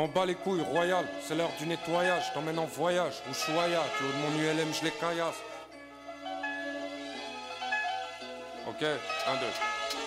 m'en bats les couilles, royal, c'est l'heure du nettoyage. Je t'emmène en voyage, Ushuaïa, tu veux de mon ULM, je les caillasse. Ok, 1, 2.